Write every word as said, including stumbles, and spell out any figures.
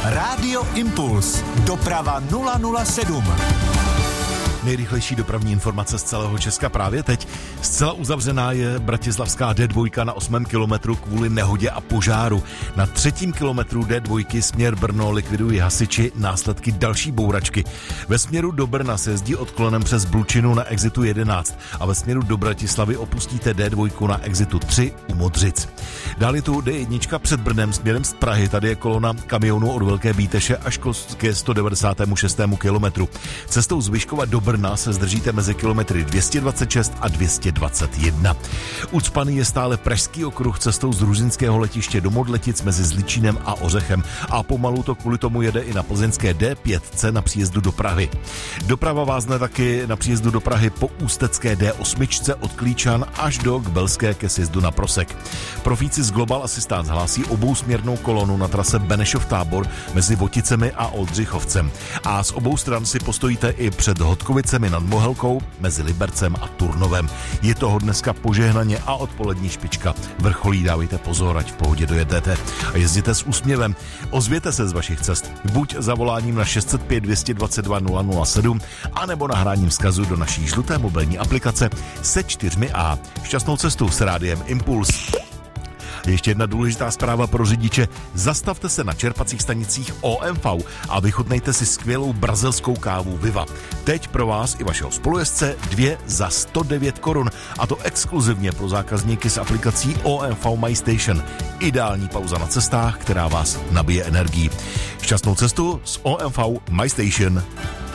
Rádio Impuls. Doprava nula nula sedm. Nejrychlejší dopravní informace z celého Česka právě teď. Zcela uzavřená je bratislavská D dva na osmém kilometru kvůli nehodě a požáru. Na třetím kilometru D dva směr Brno likvidují hasiči následky další bouračky. Ve směru do Brna se jezdí odklonem přes Blučinu na exitu jedenáct a ve směru do Bratislavy opustíte D dva na exitu tři u Modřic. Dále tu D jedna před Brnem směrem z Prahy. Tady je kolona kamionů od Velké Bíteše až ke sto devadesátému šestému kilometru. Cestou z Vyškova do Brna se zdržíte mezi kilometry dvě stě dvacet šest a dvě stě dvacet jedna. Ucpaný je stále pražský okruh cestou z Ružinského letiště do Modletic mezi Zličínem a Ořechem a pomalu to kvůli tomu jede i na plzeňské D pět na příjezdu do Prahy. Doprava vázne taky na příjezdu do Prahy po ústecké D osm od Klíčan až do Kbelské ke sjezdu na Prosek. Profíci z Global Assistance hlásí obousměrnou kolonu na trase Benešov-Tábor mezi Voticemi a Oldřichovcem. A z obou stran si postojíte i před Hodkovicemi nad Mohelkou mezi Libercem a Turnovem. Je toho dneska požehnaně a odpolední špička. Vrcholí, dávejte pozor, ať v pohodě dojedete a jezděte s úsměvem. Ozvěte se z vašich cest, buď zavoláním na šest set pět dvě dvacet dva nula nula sedm, anebo nahráním vzkazu do naší žluté mobilní aplikace se čtyřmi A. Šťastnou cestu s rádiem Impuls. Ještě jedna důležitá zpráva pro řidiče. Zastavte se na čerpacích stanicích O M V a vychutnejte si skvělou brazilskou kávu Viva. Teď pro vás i vašeho spolujezdce dvě za sto devět korun. A to exkluzivně pro zákazníky s aplikací O M V My Station. Ideální pauza na cestách, která vás nabije energií. Šťastnou cestu s O M V My Station.